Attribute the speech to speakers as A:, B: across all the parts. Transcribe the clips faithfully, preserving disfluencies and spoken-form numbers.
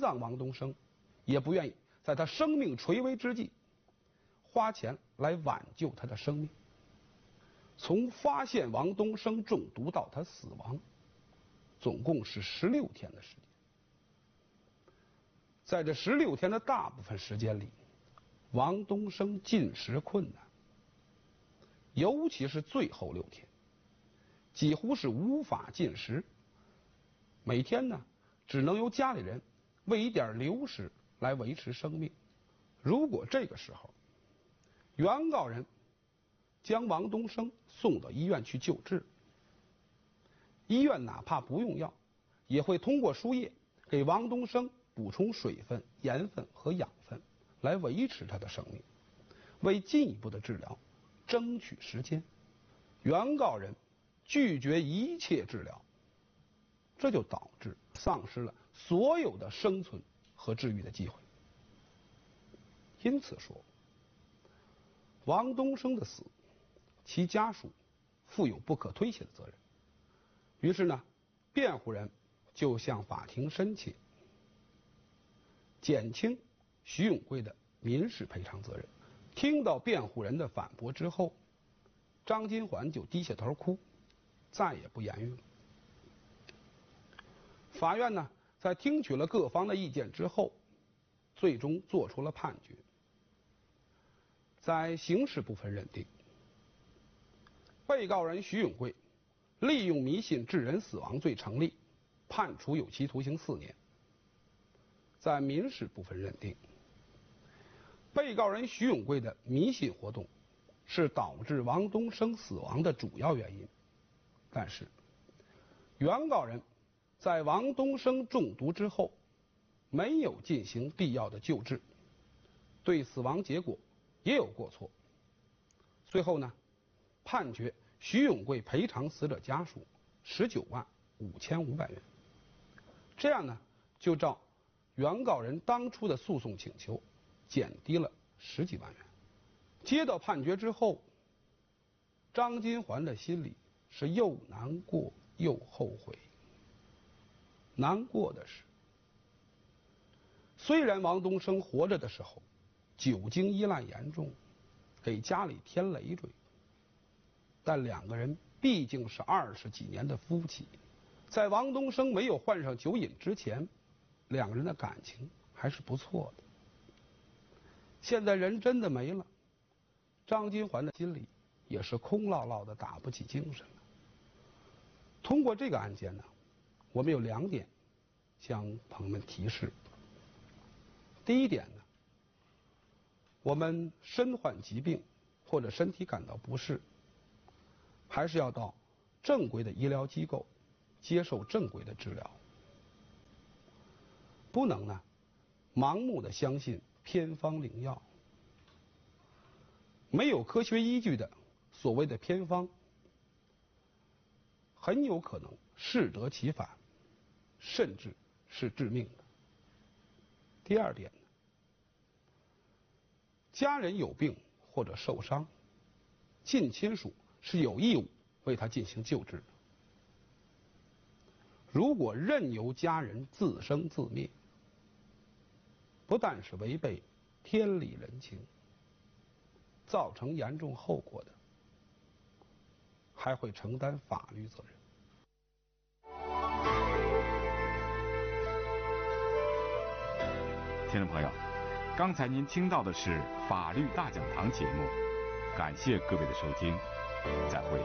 A: 葬王东升，也不愿意在他生命垂危之际花钱来挽救他的生命。从发现王东升中毒到他死亡，总共是十六天的时间。在这十六天的大部分时间里，王东升进食困难，尤其是最后六天，几乎是无法进食。每天呢，只能由家里人喂一点流食来维持生命。如果这个时候原告人将王东升送到医院去救治，医院哪怕不用药，也会通过输液给王东升补充水分、盐分和养分，来维持他的生命，为进一步的治疗争取时间。原告人拒绝一切治疗，这就导致丧失了所有的生存和治愈的机会。因此说，王东升的死，其家属负有不可推卸的责任。于是呢，辩护人就向法庭申请减轻徐永贵的民事赔偿责任。听到辩护人的反驳之后，张金环就低下头哭，再也不言语了。法院呢，在听取了各方的意见之后，最终做出了判决。在刑事部分认定，被告人徐永贵利用迷信致人死亡罪成立，判处有期徒刑四年。在民事部分认定，被告人徐永贵的迷信活动是导致王东升死亡的主要原因，但是原告人在王东升中毒之后没有进行必要的救治，对死亡结果也有过错。最后呢，判决徐永贵赔偿死者家属十九万五千五百元。这样呢，就照原告人当初的诉讼请求减低了十几万元。接到判决之后，张金环的心里是又难过又后悔。难过的是，虽然王东升活着的时候酒精依赖严重，给家里添累赘，但两个人毕竟是二十几年的夫妻，在王东升没有患上酒瘾之前，两个人的感情还是不错的。现在人真的没了，张金环的心里也是空落落的，打不起精神了。通过这个案件呢，我们有两点向朋友们提示。第一点呢，我们身患疾病或者身体感到不适，还是要到正规的医疗机构接受正规的治疗，不能呢盲目的相信偏方灵药。没有科学依据的所谓的偏方，很有可能适得其反，甚至是致命的。第二点呢，家人有病或者受伤，近亲属是有义务为他进行救治的。如果任由家人自生自灭，不但是违背天理人情，造成严重后果的，还会承担法律责任。
B: 听众朋友，刚才您听到的是法律大讲堂节目，感谢各位的收听，再会。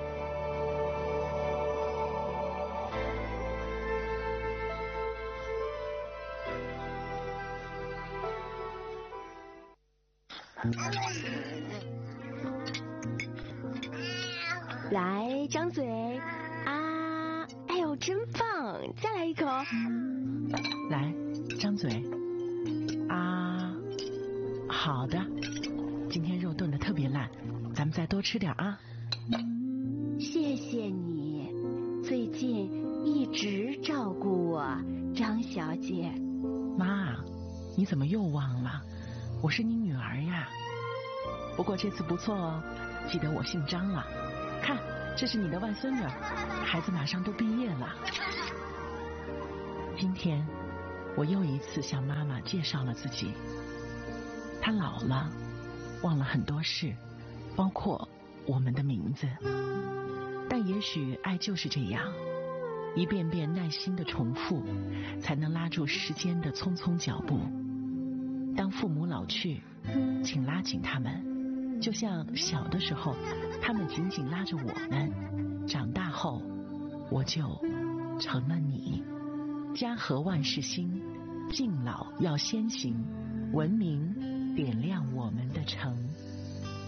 C: 来，张嘴啊！哎呦，真棒！再来一口。
D: 来，张嘴啊！好的，今天肉炖得特别烂，咱们再多吃点啊。
C: 谢谢你，最近一直照顾我，张小姐。
D: 妈，你怎么又忘了？我是你女儿呀。不过这次不错哦，记得我姓张了。看，这是你的外孙女，孩子马上都毕业了。今天我又一次向妈妈介绍了自己。她老了，忘了很多事，包括我们的名字。但也许爱就是这样，一遍遍耐心的重复，才能拉住时间的匆匆脚步。当父母老去，请拉紧他们，就像小的时候，他们紧紧拉着我们。长大后，我就成了你。家和万事兴，敬老要先行，文明点亮我们的城。